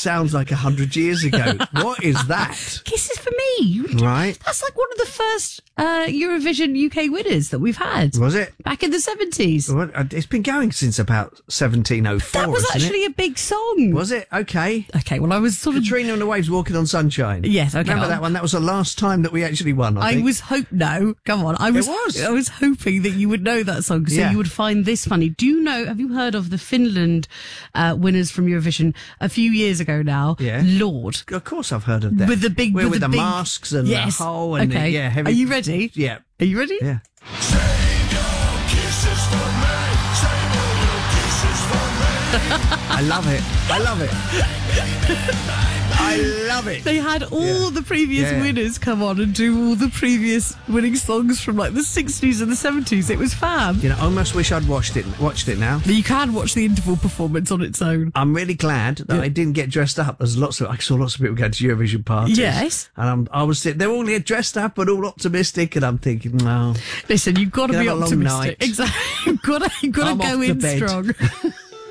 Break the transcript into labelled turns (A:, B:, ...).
A: sounds like 100 years ago. What is that?
B: Kisses for Me.
A: Right.
B: That's like one of the first Eurovision UK winners that we've had.
A: Was it?
B: Back in the 70s.
A: Well, it's been going since about 1704.
B: That was
A: isn't
B: actually
A: it?
B: a big song.
A: Was it? Okay.
B: Okay, well, I was sort of...
A: Katrina and the Waves, Walking on Sunshine.
B: Yes, okay.
A: Remember that one? That was the last time that we actually won, I think.
B: No, come on. I was hoping that you would know that song, so you would find this funny. Do you know, have you heard of the Finland winners from Eurovision a few years ago now?
A: Yeah.
B: Lord.
A: Of course I've heard of that.
B: With the big...
A: with the
B: big
A: masks and the whole and
B: okay.
A: heavy...
B: Are you ready?
A: Yeah.
B: Are you ready?
A: Yeah. I love it. I love it. I love it.
B: They had all the previous winners come on and do all the previous winning songs from like the 60s and the 70s. It was fab.
A: You know, I almost wish I'd watched it now.
B: But you can watch the interval performance on its own.
A: I'm really glad that I didn't get dressed up. I saw lots of people going to Eurovision parties.
B: Yes.
A: And I was sitting, they're all here dressed up and all optimistic, and I'm thinking, no.
B: Listen, you've got to be
A: have a long
B: optimistic.
A: night.
B: Exactly. You've got to go in strong.